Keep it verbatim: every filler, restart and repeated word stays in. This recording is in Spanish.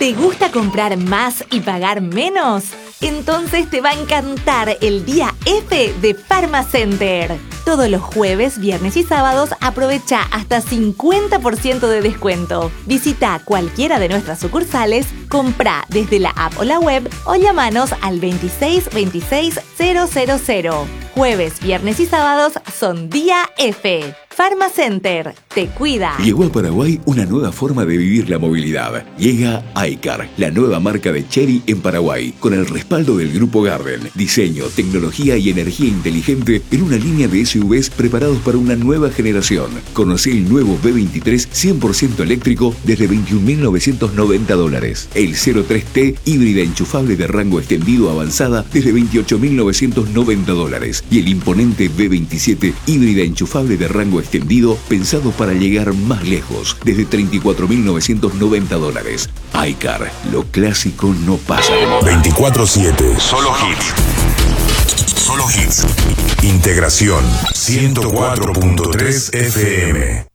¿Te gusta comprar más y pagar menos? Entonces te va a encantar el día F de Pharmacenter. Todos los jueves, viernes y sábados aprovecha hasta cincuenta por ciento de descuento. Visita cualquiera de nuestras sucursales, compra desde la app o la web o llamanos al veintiséis veintiséis cero cero cero. Jueves, viernes y sábados son día F. Pharmacenter, te cuida. Llegó a Paraguay una nueva forma de vivir la movilidad. Llega iCar, la nueva marca de Chery en Paraguay, con el respaldo del Grupo Garden. Diseño, tecnología y energía inteligente en una línea de S U Vs preparados para una nueva generación. Conocé el nuevo B veintitrés cien por ciento eléctrico desde veintiún mil novecientos noventa dólares. El cero tres T híbrida enchufable de rango extendido avanzada desde veintiocho mil novecientos noventa dólares. Y el imponente B veintisiete híbrida enchufable de rango extendido pensado para llegar más lejos desde treinta y cuatro mil novecientos noventa dólares. iCar, lo clásico no pasa de moda. veinticuatro siete, solo hits. Solo hits. Integración ciento cuatro punto tres F M.